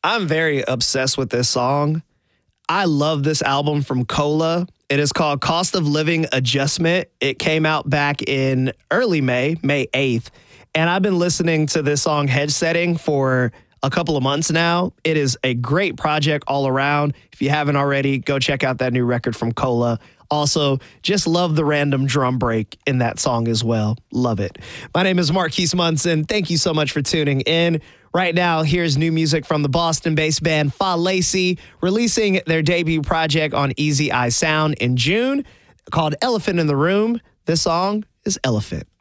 I'm very obsessed with this song. I love this album from Cola. It is called Cost of Living Adjustment. It came out back in early May 8th. And I've been listening to this song Hedge Setting for a couple of months now. It is a great project all around. If you haven't already, go check out that new record from Cola. Also, just love the random drum break in that song as well. Love it. My name is Marquise Munson. Thank you so much for tuning in. Right now, here's new music from the Boston-based band Fa Lacy, releasing their debut project on Easy Eye Sound in June called Elephant in the Room. This song is Elephant.